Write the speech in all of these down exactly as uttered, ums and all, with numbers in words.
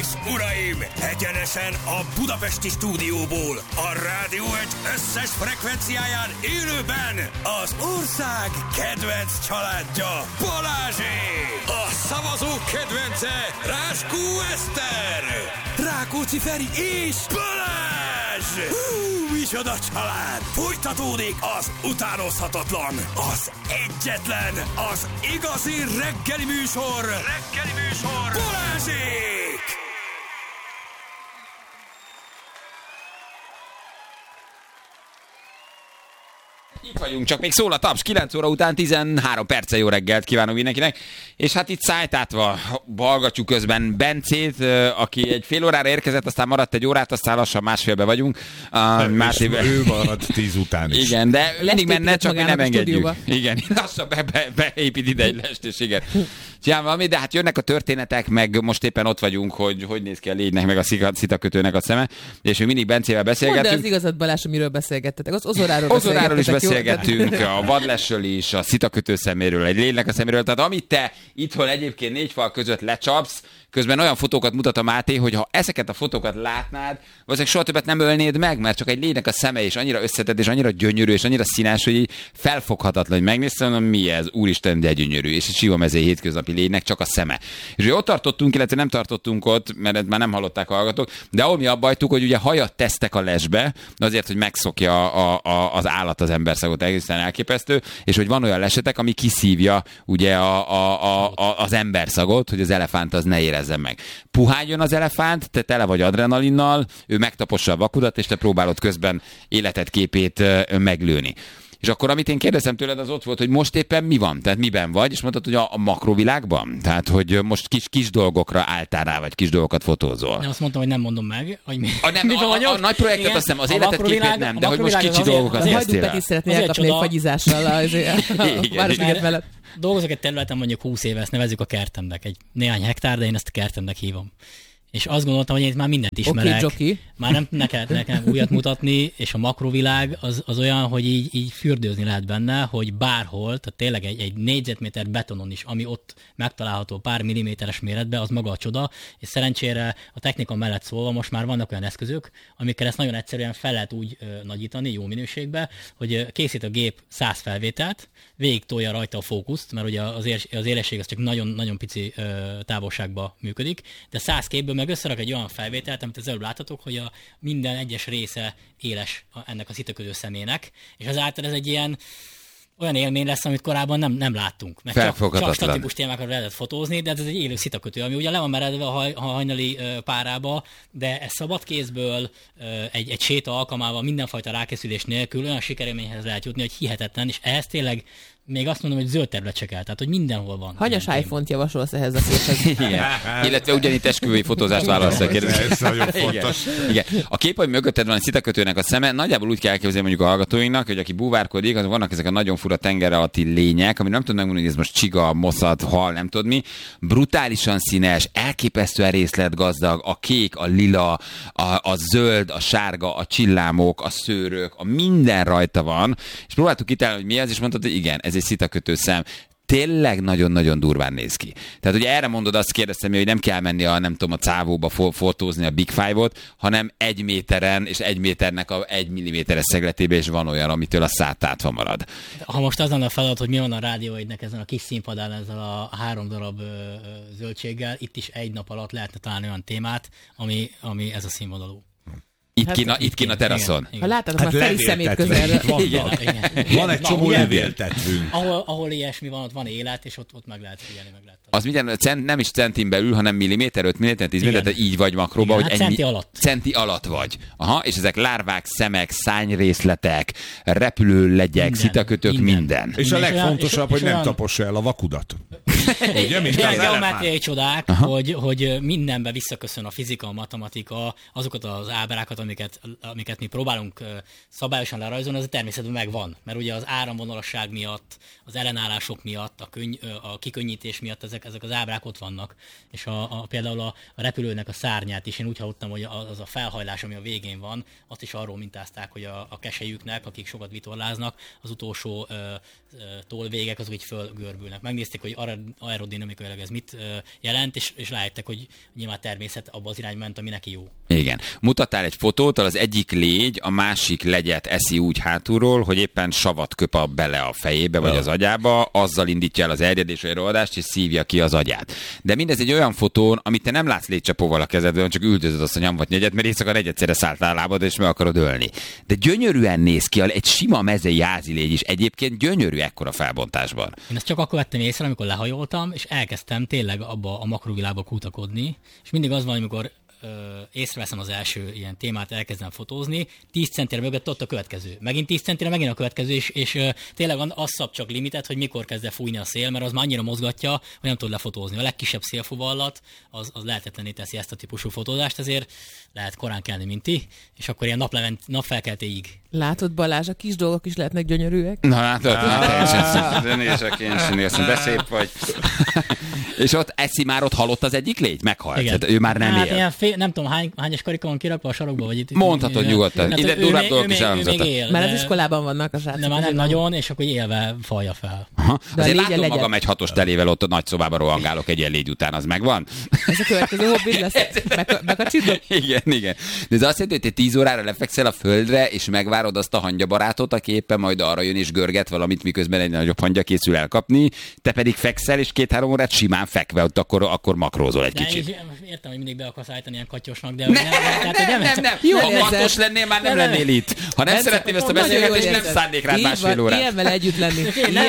és uraim, egyenesen a budapesti stúdióból, a Rádió egy összes frekvenciáján élőben az ország kedvenc családja, Balázsék! A szavazók kedvence, Ráskó Eszter, Rákóczi Feri és Balázs! Hú, micsoda család! Folytatódik az utánozhatatlan, az egyetlen, az igazi reggeli műsor, reggeli műsor, Balázsék! Itt vagyunk, csak még szól a taps, kilenc óra után tizenhárom perce, jó reggelt kívánok mindenkinek. És hát itt szájtátva hallgatjuk közben Bencét, aki egy fél órára érkezett, aztán maradt egy órát, aztán lassan másfélbe vagyunk. Uh, más éve... Ő maradt tíz után is. Igen, de mindig menne, csak mi nem engedjük. Igen, lassan be, be, beépít ide egy lest, igen. Csinálom valami, de hát jönnek a történetek, meg most éppen ott vagyunk, hogy hogy néz ki a légynek, meg a szitakötőnek a szeme, és mi mindig Bencével beszélgetünk. Mondd az igazat, Balázs, amiről beszélgettetek. Az ozoráról beszélgettetek. is beszélgettünk, a vadlesről is, a szitakötő szeméről, egy légynek a szeméről. Tehát amit te itthon egyébként négy fal között lecsapsz, közben olyan fotókat mutat a Máté, hogy ha ezeket a fotókat látnád, valószínűleg soha többet nem ölnéd meg, mert csak egy légynek a szeme is annyira összetett, és annyira gyönyörű, és annyira színes, hogy így felfoghatatlan, hogy megnéztem, hogy mi ez, úristen, de gyönyörű, és egy Sivamezei hétköznapi légynek csak a szeme. És ugye ott tartottunk, illetve nem tartottunk ott, mert már nem hallották a hallgatók, de ahol mi abba hagytuk, hogy ugye hajat tesztek a lesbe, azért, hogy megszokja a, a, az állat az emberszagot, egészen elképesztő, és hogy van olyan lesetek, ami kiszívja ugye a, a, a, a, az emberszagot, hogy az elefánt az ne érezzen meg. Puhán jön az elefánt, te tele vagy adrenalinnal, ő megtapossa a vakudat, és te próbálod közben életed képét meglőni. És akkor, amit én kérdeztem tőled, az ott volt, hogy most éppen mi van? Tehát miben vagy? És mondtad, hogy a, a makrovilágban? Tehát, hogy most kis, kis dolgokra álltál rá, vagy kis dolgokat fotózol. Nem, azt mondtam, hogy nem mondom meg, hogy mi, a, nem, a, a, a nagy projektet igen, azt nem, az életed képét nem, de hogy most kicsi dolgokat kezdtél. Hajdú Peti szeretné elkapni egy fagyizással a Városliget mellett. Dolgozok egy területen mondjuk húsz éve, ezt nevezzük a kertemnek. Egy néhány hektár, de én ezt a kertemnek hívom. És azt gondoltam, hogy én már mindent ismerek. Okay, már nem neked nekem újat mutatni, és a makrovilág az, az olyan, hogy így, így fürdőzni lehet benne, hogy bárhol, tehát tényleg egy, egy négyzetméter betonon is, ami ott megtalálható pár milliméteres méretben, az maga a csoda, és szerencsére a technika mellett szólva most már vannak olyan eszközök, amikkel ezt nagyon egyszerűen fel lehet úgy ö, nagyítani, jó minőségben, hogy ö, készít a gép száz felvételt, végig tolja rajta a fókuszt, mert ugye az, ér, az élesség az csak nagyon-nagyon pici ö, távolságban működik, de száz képből meg összerak egy olyan felvételt, amit az előbb láthatok, hogy a minden egyes része éles ennek a szitakötő szemének, és azáltal ez egy ilyen olyan élmény lesz, amit korábban nem, nem láttunk. Mert csak, csak statikus témákat lehetett fotózni, de ez egy élő szitakötő, ami ugye le van meredve a, haj, a hajnali ö, párába, de ez szabad kézből, ö, egy, egy séta alkalmával, mindenfajta rákészülés nélkül olyan sikerélményhez lehet jutni, hogy hihetetlen, és ehhez tényleg még azt mondom, hogy zöld terület se kell, tehát hogy mindenhol van. Hanyas iPhone-t javasolsz ehhez a képhez? Igen. Illetve ugyanitt esküvői fotózást válasz a kérdés. Ez nagyon fontos. Igen. Igen. A kép, hogy mögötted van egy szitakötőnek a szeme, nagyjából úgy kell elképzelni mondjuk a hallgatóinknak, hogy aki búvárkodik, azok vannak ezek a nagyon fura tenger alatti lények, ami nem tudom megmondani, hogy ez most csiga, moszat, hal, nem tudod mi. Brutálisan színes, elképesztően részletgazdag, a kék, a lila, a, a zöld, a sárga, a csillámok, a szőrök, a minden rajta van. És próbáltuk kitalálni, hogy mi az, és mondtad, hogy igen, ez egy szitakötő szem. Tényleg nagyon-nagyon durván néz ki. Tehát, hogy erre mondod, azt kérdeztem, hogy nem kell menni a, nem tudom, a cávóba fotózni a Big Five-ot, hanem egy méteren, és egy méternek a egy milliméteres szegletében is van olyan, amitől a szátátva marad. Ha most az lenne a feladat, hogy mi van a Rádió egynek ezen a kis színpadán, ezzel a három darab ö, ö, zöldséggel, itt is egy nap alatt lehetne találni olyan témát, ami, ami ez a színvonalú. Itt hát, kína, itt kína teraszon. Igen, igen. Ha látod, hát már Feri szemét közelről. Van egy csomó levéltetvünk. Ahol, ahol ilyesmi van, ott van élet, és ott, ott meg lehet figyelni, meg lehet. Az minden, cent, nem is centin belül, hanem milliméter, öt milliméter, tíz milliméter, így vagy makróba, igen, hogy hát ennyi, centi alatt. Centi alatt vagy. Aha, és ezek lárvák, szemek, szányrészletek, repülőlegyek, szitakötők, minden. minden. És a legfontosabb, hogy nem tapossa el a vakudat. Ugye, mint az geometriai csodák, hogy, hogy mindenbe visszaköszön a fizika, a matematika, azokat az ábrákat, amiket, amiket mi próbálunk szabályosan lerajzolni, az a természetben megvan. Mert ugye az áramvonalasság miatt, az ellenállások miatt, a, könny, a kikönnyítés miatt ezek, ezek az ábrák ott vannak. És a, a, például a, a repülőnek a szárnyát is én úgy hallottam, hogy az a felhajlás, ami a végén van, azt is arról mintázták, hogy a, a keselyüknek, akik sokat vitorláznak, az utolsó ö, ö, tollvégek azok így fölgörbülnek. Megnézték, hogy aerodinamikailag ez mit jelent, és, és rájöttek, hogy nyilván természet abba az irányba ment, ami neki jó. Igen. Mutattál egy fotót, az egyik légy a másik legyet eszi úgy hátulról, hogy éppen savat köp a bele a fejébe, vagy az agyába, azzal indítja el az erjedés vagy roldást, és szívja ki az agyát. De mindez egy olyan fotón, amit te nem látsz légycsapóval a kezedben, csak üldözöd azt a nyomvat negyed, mert éjszaka negyedszerre szálltál lábad, és meg akarod ölni. De gyönyörűen néz ki, egy sima mezei házilégy is egyébként gyönyörű ekkora felbontásban. Én ezt csak akkor vettem észre, amikor lehajoltam, és elkezdtem tényleg abba a makrovilágba kutakodni, és mindig az van, amikor ö, észreveszem az első ilyen témát, elkezdem fotózni, tíz centire mögött ott a következő. Megint tíz centire, megint a következő, és, és ö, tényleg az szab csak limitet, hogy mikor kezd el fújni a szél, mert az már annyira mozgatja, hogy nem tud lefotózni. A legkisebb szélfuvallat az, az lehetetlené teszi ezt a típusú fotózást, ezért lehet korán kelni, mint ti, és akkor ilyen naplevent, napfelkeltéig. Látod, Balázs, a kis dolgok is lehetnek gyönyörűek? Na látod, teljesen nézek én sem érzem, de szép vagy. És ott eszi már ott halott az egyik légy? Meghalt. Hát ő már nem hát él. Ilyen fél, nem tudom, hány, hányas karika van kirakva a sarokba, vagy itt. Mondhatod nyugodtan. Ide durvább dolgok is elhangzottak. Már az iskolában vannak a srácok. De már nem nagyon, és akkor élve falja fel. Aha. Azért látom legyen. Magam egy hatos telével ott a nagy szobában rohangálok egy ilyen légy után, az megvan? Ez a következő hobbid lesz. Megkacsidok? Igen, igen. De ez azt jelenti, hogy te tíz órára lefekszel a földre, és megvárod azt a hangyabarátot, aki éppen majd arra jön és görget valamit, miközben egy nagyobb hangya készül elkapni, te pedig fekszel, és két-három órát simán fekve, ott akkor, akkor makrózol egy de kicsit. Én értem, hogy mindig be akarsz állítani ilyen katyosnak, de nem, nem, nem, nem, nem, nem, nem. Jó, ha matos lennél, már nem, nem lennél itt. Ha nem szeretném ezt a beszélgetést, nem szánnék rád másfél órát. Ilyen vele együtt lenni.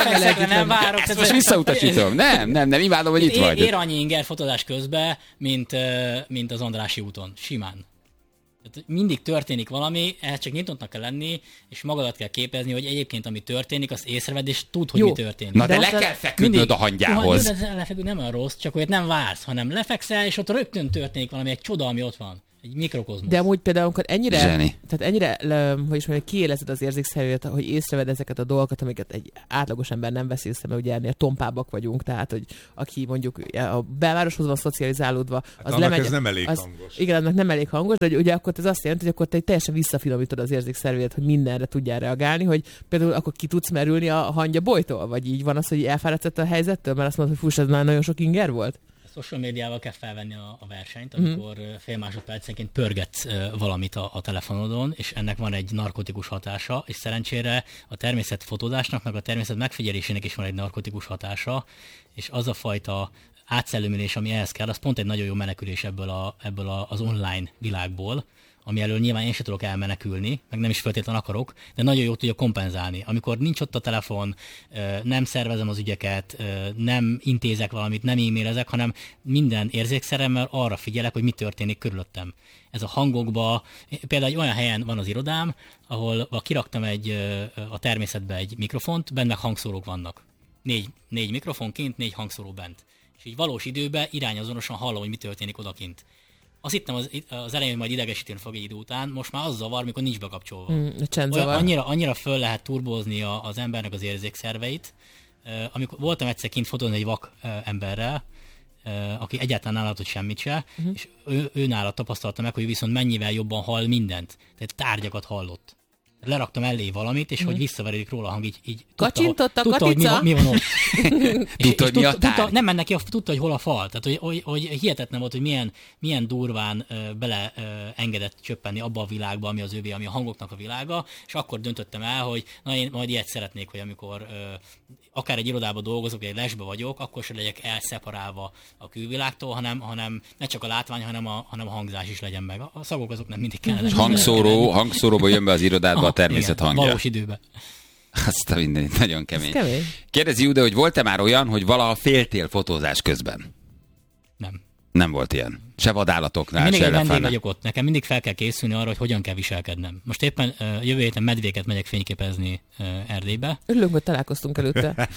Nem várok. Ezt most visszautasítom. Nem, nem, nem, imádom, hogy itt vagy. Ér annyi inger fotózás közben, mint, mint az Andrássy úton. Simán. Tehát mindig történik valami, ehhez csak nyitottnak kell lenni, és magadat kell képezni, hogy egyébként ami történik, azt észrevedd, és tudd, hogy Jó. mi történik. Na de, de le kell feküdnöd a hangyához. Jó, de lefeküdni nem olyan rossz, csak hogy nem vársz, hanem lefekszel, és ott rögtön történik valami, egy csoda, ami ott van. Egy mikrokozmosz. De amúgy például, amikor ennyire, Zseni. tehát ennyire, le, hogy is mondjam, kiélezed az érzékszerűet, hogy észreved ezeket a dolgokat, amiket egy átlagos ember nem vesz észre, mert ugye ennél tompábbak vagyunk, tehát, hogy aki mondjuk a belvároshoz van szocializálódva, az hát lemegy. Ez nem elég az, hangos. Igen, annak nem elég hangos, de ugye akkor ez azt jelenti, hogy akkor te teljesen visszafinomítod az érzékszerűet, hogy mindenre tudjál reagálni, hogy például akkor ki tudsz merülni a hangya bolytól, vagy így van az, hogy elfáradsz a helyzettől, mert azt mondod, hogy fuss, ez már nagyon sok inger volt? Social médiával kell felvenni a, a versenyt, amikor mm. fél másodpercenként pörgetsz valamit a, a telefonodon, és ennek van egy narkotikus hatása, és szerencsére a természet fotózásnak, meg a természet megfigyelésének is van egy narkotikus hatása, és az a fajta átszellőmülés, ami ehhez kell, az pont egy nagyon jó menekülés ebből, a, ebből a, az online világból, ami elől nyilván én sem tudok elmenekülni, meg nem is feltétlenül akarok, de nagyon jól tudja kompenzálni. Amikor nincs ott a telefon, nem szervezem az ügyeket, nem intézek valamit, nem e-mailezek, hanem minden érzékszeremmel arra figyelek, hogy mi történik körülöttem. Ez a hangokba, például egy olyan helyen van az irodám, ahol kiraktam egy, a természetbe egy mikrofont, benne hangszórók vannak. Négy, négy mikrofon kint, négy hangszóró bent. És így valós időben irányazonosan hallom, hogy mi történik odakint. Azt hittem az, az elején, hogy majd idegesíteni fog egy idő után, most már az zavar, mikor nincs bekapcsolva. Mm, Olyan, annyira, annyira föl lehet turbózni a, az embernek az érzékszerveit. Uh, amikor voltam egyszer kint fotózni egy vak uh, emberrel, uh, aki egyáltalán nem látott semmit se, uh-huh. és ő, ő nála tapasztalta meg, hogy viszont mennyivel jobban hall mindent. Tehát tárgyakat hallott. Leraktam elé valamit, és mm. hogy visszaveredik róla a hang, így, így kacsintott a tudta, hogy mi, mi van ott. Tudta, hogy mi a tárgy. Tudta, nem mennek ki, tudta, hogy hol a fal. Tehát, hogy, hogy, hogy hihetetlen volt, hogy milyen, milyen durván uh, bele uh, engedett csöppenni abba a világba, ami az övé, ami a hangoknak a világa, és akkor döntöttem el, hogy na, én majd ilyet szeretnék, hogy amikor uh, akár egy irodában dolgozok, vagy egy lesbe vagyok, akkor sem legyek elszeparálva a külvilágtól, hanem, hanem ne csak a látvány, hanem a, hanem a hangzás is legyen meg. A szagok azok nem mindig kellene. Hangszóró, hangszóróba jön be az irodádba a természet igen, hangja. Valós időben. Azt a mindenit, nagyon kemény. kemény. Kérdezi Jude, hogy volt-e már olyan, hogy valaha féltél fotózás közben? Nem. Nem volt ilyen. Se vadállatoknál, mindig se egy vendég elefántnál. vagyok ott. Nekem mindig fel kell készülni arra, hogy hogyan kell viselkednem. Most éppen uh, jövő héten medvéket megyek fényképezni uh, Erdélybe. Örülünk, hogy találkoztunk előtte.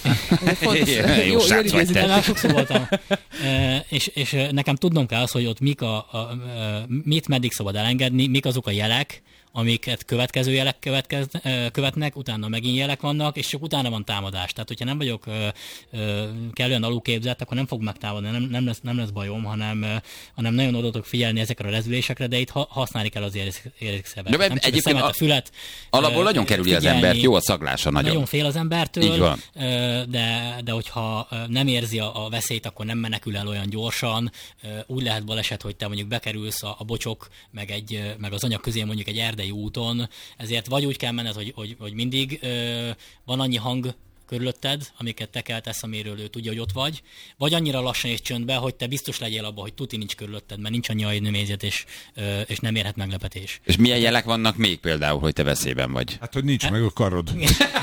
Igen, jó srác vagy te. Már sokszor voltam. Uh, és, és nekem tudnom kell az, hogy ott mik a, a, a, mit meddig szabad elengedni, mik azok a jelek, amiket következő jelek következ, követnek, utána megint jelek vannak, és csak utána van támadás. Tehát, hogyha nem vagyok ö, ö, kellően alulképzett, akkor nem fog megtámadni, nem, nem, lesz, nem lesz bajom, hanem, ö, hanem nagyon oda tudok figyelni ezekre a rezülésekre, de itt ha, használni kell az érzékszebet. Nem csak a szemet, a fület. Alapból nagyon kerüli az embert, jó a szaglása nagyon. Nagyon fél az embertől, így van. De, de hogyha nem érzi a, a veszélyt, akkor nem menekül el olyan gyorsan. Úgy lehet baleset, hogy te mondjuk bekerülsz a, a bocsok, meg, egy, meg az anyag közé mondjuk egy erdei úton, ezért vagy úgy kell menned, hogy, hogy, hogy mindig van annyi hang körülötted, amiket te keltesz, amiről ő tudja, hogy ott vagy, vagy annyira lassan és csöndbe, hogy te biztos legyél abban, hogy tuti nincs körülötted, mert nincs annyi agynömészet, és, és nem érhet meglepetés. És milyen jelek vannak még például, hogy te veszélyben vagy? Hát, hogy nincs meg a karod.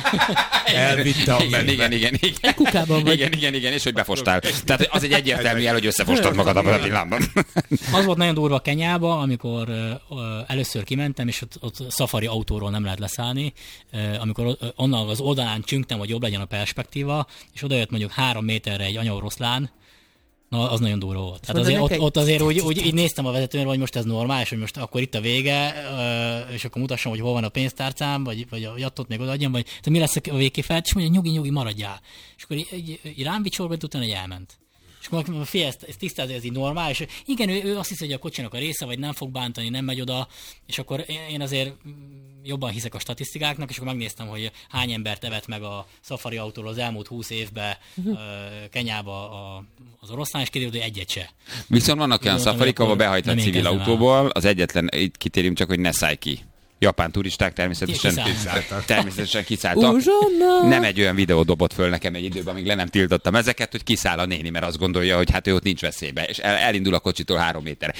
Elvitte a igen, igen, igen, igen. Egy kukában vagy. Igen, igen, igen, és hogy befostál. Tehát az egy egyértelmű jel, hogy összefostad magad abban a pillanatban. Az volt nagyon durva Kenyába, amikor uh, először kimentem, és ott, ott szafari autóról nem lehet leszállni, uh, amikor onnan az oldalán csüngtem, hogy jobb legyen a perspektíva, és odajött mondjuk három méterre egy anyaoroszlán, na, az nagyon durva volt. Tehát azért, ott, ott azért úgy, úgy így néztem a vezetőnre, hogy most ez normális, hogy most akkor itt a vége, és akkor mutassam, hogy hol van a pénztárcám, vagy, vagy a jattot még odaadjam, vagy te mi lesz a végkifejlet, és mondja, nyugi, nyugi, maradjál. És akkor így, így rám vicsorgott, utána egy elment. És akkor fél, ezt, ezt tisztázni, ez így normális. Igen, ő, ő azt hiszi, hogy a kocsinak a része, vagy nem fog bántani, nem megy oda, és akkor én azért jobban hiszek a statisztikáknak, és akkor megnéztem, hogy hány embert evett meg a szafari autóról az elmúlt húsz évben uh-huh. uh, Kenyába a, az oroszlán, és kiderült, hogy egyet se. Viszont vannak olyan szafarik, ahol behajthat civil autóból, az egyetlen, itt kitérjünk csak, hogy ne szállj ki. Japán turisták természetesen kiszálltak. Természetesen kiszálltak. Nem egy olyan videó dobott föl nekem egy időben, amíg le nem tiltottam ezeket, hogy kiszáll a néni, mert azt gondolja, hogy hát ő ott nincs veszélybe, és el, elindul a kocsitól három méterre.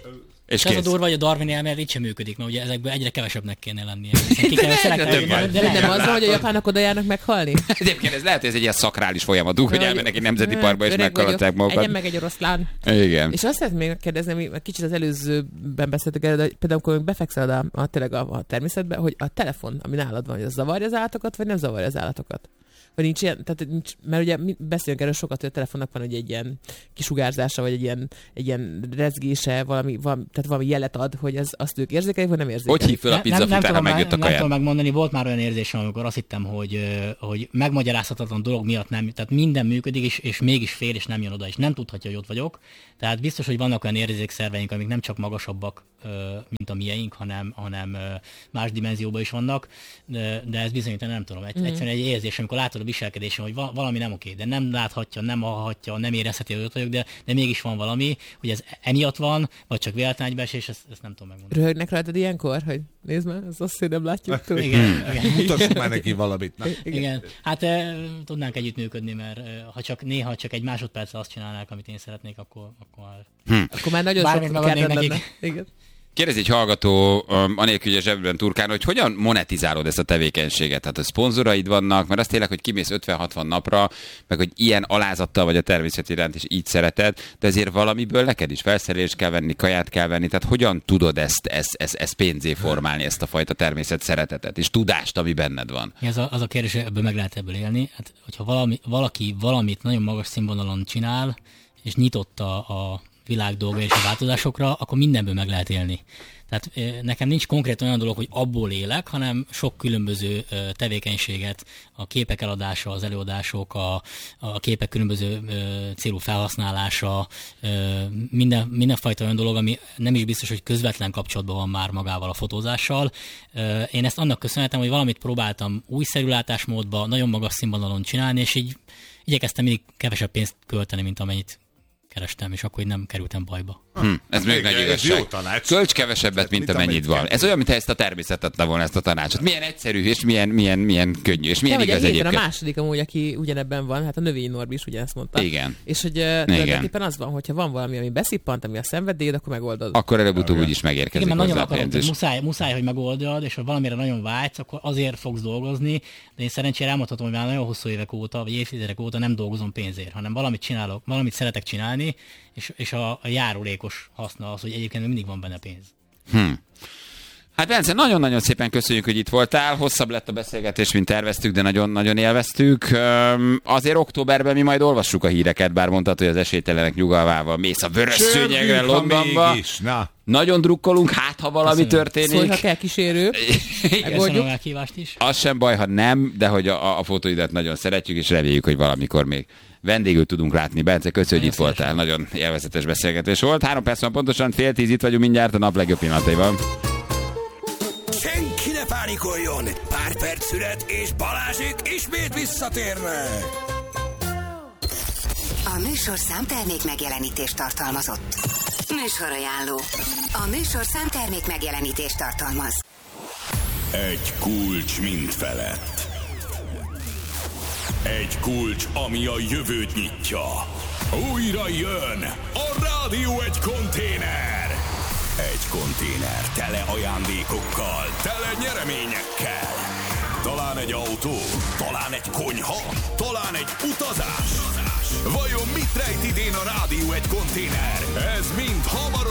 És ez a durva, hogy a Darwin elmélet így sem működik, mert ugye ezekből egyre kevesebbnek kéne lennie. Ki kell de, de, de nem az, hogy a japánok oda járnak meghalni? Egyébként ez lehet, hogy ez egy ilyen szakrális folyamatuk, hogy elmennek egy nemzeti parkba és meghaladták magukat. Egyen meg egy oroszlán. Igen. És azt szeretném még megkérdezni, kicsit az előzőben beszéltük el, de például amikor befekszel a, a, tényleg a, a természetbe, hogy a telefon, ami nálad van, hogy az zavarja az állatokat, vagy nem zavarja az állatokat? Vagy nincs ilyen, tehát nincs, mert ugye beszélünk erről sokat, hogy a telefonnak van, hogy egy ilyen kisugárzása, vagy egy ilyen, egy ilyen rezgése, valami, valami, tehát valami jelet ad, hogy az, azt ők érzékelik, vagy nem érzékelik. Hogy hív fel a pizzafutár, ha megjött a kaját? Nem tudom megmondani, volt már olyan érzésem, amikor azt hittem, hogy, hogy megmagyarázhatatlan dolog miatt nem, tehát minden működik, és, és mégis fél, és nem jön oda, és nem tudhatja, hogy ott vagyok. Tehát biztos, hogy vannak olyan érzékszerveink, amik nem csak magasabbak, mint a mieink, hanem, hanem más dimenzióban is vannak, de, de ez bizonyítani nem tudom. Egy, mm. Egyszerűen egy érzés, amikor látod a viselkedésen, hogy valami nem oké, de nem láthatja, nem hallhatja, nem érezheti, hogy ott vagyok, de, de mégis van valami, hogy ez emiatt van, vagy csak véletlen egybeesés, ezt, ezt nem tudom megmondani. Röhögnek rajtad ilyenkor, hogy nézd már, ez azt, hogy nem látjuk. Igen, igen. Mutassuk már neki valamit. Na. Igen. igen. Hát e, tudnánk együttműködni, mert e, ha csak néha csak egy másodpercre azt csinálnák, amit én szeretnék, akkor, akkor már... Hm. Akkor már nagyon sok kedved lenne. Igen. Kérdez egy hallgató, um, anélkül, hogy a zsebben turkán, hogy hogyan monetizálod ezt a tevékenységet? Hát a szponzoraid vannak, mert az tényleg, hogy kimész ötven-hatvan napra, meg hogy ilyen alázattal vagy a természet iránt, és így szereted, de azért valamiből neked is felszerelést kell venni, kaját kell venni, tehát hogyan tudod ezt, ezt, ezt, ezt pénzé formálni, ezt a fajta természet szeretetet, és tudást, ami benned van? Az a, az a kérdés, hogy ebből meg lehet ebből élni. Hát, hogyha valami, valaki valamit nagyon magas színvonalon csinál, és nyitott a, a világ dolga és a változásokra, akkor mindenből meg lehet élni. Tehát nekem nincs konkrét olyan dolog, hogy abból élek, hanem sok különböző tevékenységet, a képek eladása, az előadások, a, a képek különböző célú felhasználása, minden, mindenfajta olyan dolog, ami nem is biztos, hogy közvetlen kapcsolatban van már magával a fotózással. Én ezt annak köszönhetem, hogy valamit próbáltam újszerű látásmódban, nagyon magas színvonalon csinálni, és így igyekeztem mindig kevesebb pénzt költeni, mint amennyit kerestem, és akkor így nem kerültem bajba. Hm, ez még nagy igazság. Költs kevesebbet, mint amennyit van. Ez olyan, mintha ezt a természet adta volna ezt a tanácsot. Milyen egyszerű, és milyen, milyen, milyen könnyű, és milyen ja, igaz egyébként. A második amúgy, aki ugyanebben van, hát a növényi Norbi is ugyanezt mondta. Igen. És hogy tulajdonképpen az van, hogyha van valami, ami beszippant, ami a szenvedélyed, akkor megoldod. Akkor előbb-utóbb úgyis megérkezik. Igen, mert nagyon akarom, hogy muszáj, muszáj, hogy megoldjad, és ha valamire nagyon vágysz, akkor azért fogsz dolgozni, de én szerencsére elmondhatom, hogy már nagyon hosszú évek óta, vagy évtizedek óta nem dolgozom pénzért, hanem valamit csinálok, valamit szeretek csinálni, és, és a, a járulékos haszna az, hogy egyébként mindig van benne pénz. Hm. Hát Bence, nagyon-nagyon szépen köszönjük, hogy itt voltál. Hosszabb lett a beszélgetés, mint terveztük, de nagyon-nagyon élveztük. Üm, azért októberben mi majd olvassuk a híreket, bár mondtad, hogy az esélytelenek nyugalmával mész a vörös szőnyegre Londonba. Na. Nagyon drukkolunk, hát ha valami Köszönöm. történik. Szólj, ha kell kísérő. Köszönöm a meghívást is. Az sem baj, ha nem, de hogy a, a fotóidat nagyon szeretjük, és reméljük, hogy valamikor még vendégül tudunk látni. Bence, köszönjük, hogy itt voltál. Nagyon élvezetes beszélgetés volt. Három perc van pontosan, fél tíz, itt vagyunk mindjárt a nap legjobb pillanataiban. Senki ne pánikoljon! Pár perc szület, és Balázsék ismét visszatérnek! A műsor számtermék megjelenítést tartalmazott. Műsorajánló. A műsor számtermék megjelenítést tartalmaz. Egy kulcs mind felett. Egy kulcs, ami a jövőt nyitja. Újra jön a Rádió egy konténer. Egy konténer tele ajándékokkal, tele nyereményekkel. Talán egy autó, talán egy konyha, talán egy utazás. Vajon mit rejt idén a Rádió egy konténer? Ez mind hamarosan